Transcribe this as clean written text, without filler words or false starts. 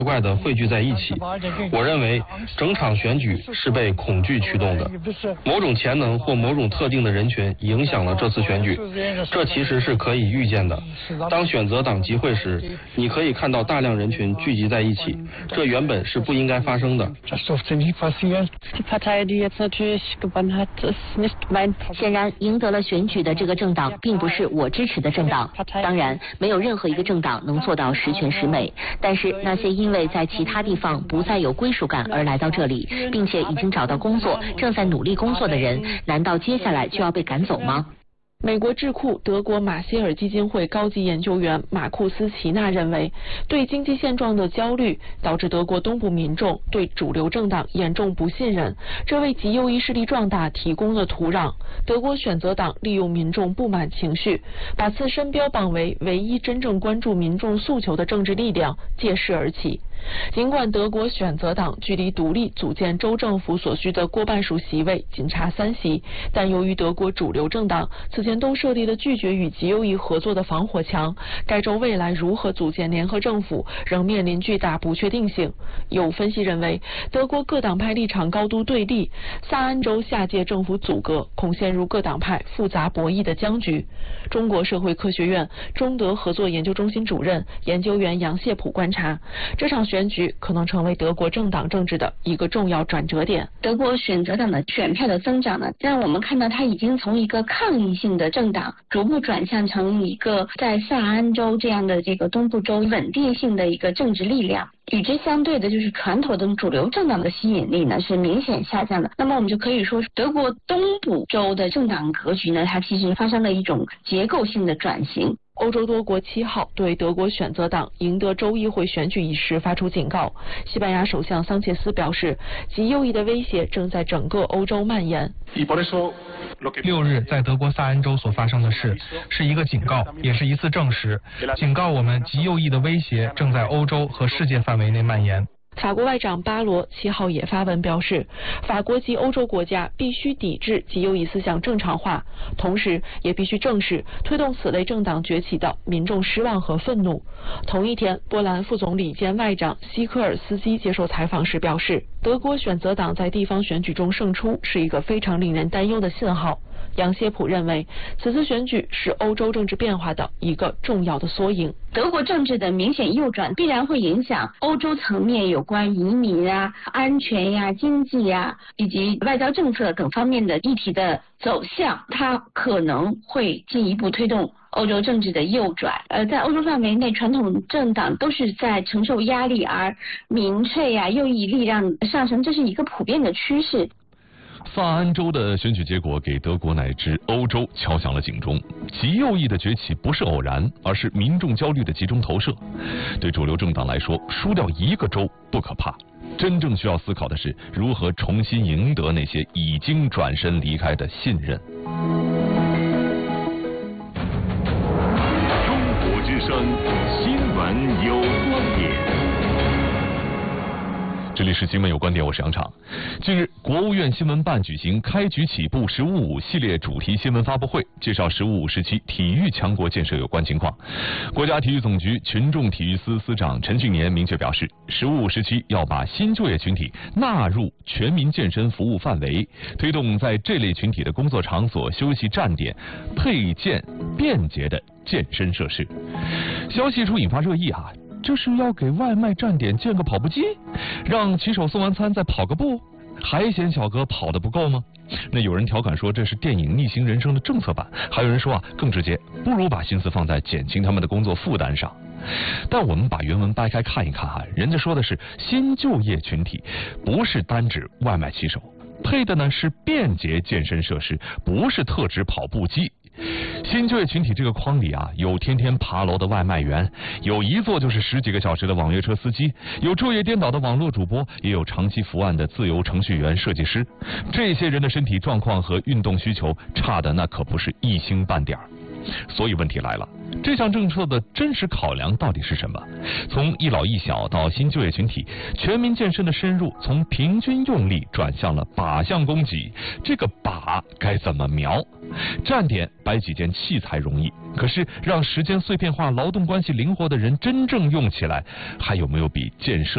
怪的汇聚在一起。我认为整场选举是被恐惧驱动的，某种潜能或某种特定的人群影响了这次选举，这其实是可以预见的。当选择党集会时，你可以看到大量人群聚集在一起，这原本是不应该发生的。 显然，赢得了选举的这个政党并不是我支持的政党。当然，没有任何一个政党能做到十全十美，但是那些因为在其他地方不再有归属感而来到这里，并且已经找到工作，正在努力工作的人，难道接下来就要被赶走吗？ 美国智库德国马歇尔基金会高级研究员马库斯·齐纳认为，对经济现状的焦虑导致德国东部民众对主流政党严重不信任，这为极右翼势力壮大提供了土壤。德国选择党利用民众不满情绪，把自身标榜为唯一真正关注民众诉求的政治力量，借势而起。尽管德国选择党距离独立组建州政府所需的过半数席位仅差3席，但由于德国主流政党此前都设立了拒绝与极右翼合作的防火墙，该州未来如何组建联合政府仍面临巨大不确定性。有分析认为，德国各党派立场高度对立，萨安州下届政府阻隔恐陷入各党派复杂博弈的僵局。中国社会科学院中德合作研究中心主任研究员杨谢普观察，这场选举可能成为德国政党政治的一个重要转折点。 德国选择党的选票的增长呢，让我们看到它已经从一个抗议性的政党逐步转向成一个在萨安州这样的这个东部州稳定性的一个政治力量。与之相对的就是传统的主流政党的吸引力呢是明显下降的。那么我们就可以说，德国东部州的政党格局呢，它其实发生了一种结构性的转型。 欧洲多国7号对德国选择党赢得州议会选举一事发出警告。西班牙首相桑切斯表示，极右翼的威胁正在整个欧洲蔓延。 6日在德国萨安州所发生的事是一个警告，也是一次证实，警告我们极右翼的威胁正在欧洲和世界范围内蔓延。 法国外长巴罗7号也发文表示，法国及欧洲国家必须抵制极右翼思想正常化，同时也必须正视推动此类政党崛起的民众失望和愤怒。同一天，波兰副总理兼外长西科尔斯基接受采访时表示，德国选择党在地方选举中胜出是一个非常令人担忧的信号。杨谢普认为，此次选举是欧洲政治变化的一个重要的缩影。 德国政治的明显右转必然会影响欧洲层面有关移民啊、安全呀、经济呀以及外交政策等方面的议题的走向，它可能会进一步推动欧洲政治的右转。在欧洲范围内，传统政党都是在承受压力，而民粹呀、右翼力量上升，这是一个普遍的趋势。 萨安州的选举结果给德国乃至欧洲敲响了警钟。极右翼的崛起不是偶然，而是民众焦虑的集中投射。对主流政党来说，输掉一个州不可怕，真正需要思考的是如何重新赢得那些已经转身离开的信任。 中国之声新闻有观点。 这里是新闻有观点，我是杨畅。近日，国务院新闻办举行开局起步“15+5”系列主题新闻发布会，介绍“15+5”时期体育强国建设有关情况。国家体育总局群众体育司司长陈训年明确表示，“15+5”时期要把新就业群体纳入全民健身服务范围，推动在这类群体的工作场所、休息站点配建便捷的健身设施。消息一出引发热议啊。这是要给外卖站点建个跑步机，让骑手送完餐再跑个步，还嫌小哥跑得不够吗？那有人调侃说这是电影《逆行人生》的政策版，还有人说更直接，不如把心思放在减轻他们的工作负担上。但我们把原文掰开看一看人家说的是新就业群体，不是单指外卖骑手，配的呢是便捷健身设施，不是特指跑步机。新就业群体这个框里有天天爬楼的外卖员，有一坐就是10几个小时的网约车司机，有昼夜颠倒的网络主播，也有长期伏案的自由程序员、设计师。这些人的身体状况和运动需求差的那可不是一星半点儿。所以问题来了，这项政策的真实考量到底是什么？从一老一小到新就业群体，全民健身的深入从平均用力转向了靶向供给，这个靶该怎么瞄？站点摆几件器材容易，可是让时间碎片化、劳动关系灵活的人真正用起来，还有没有比建设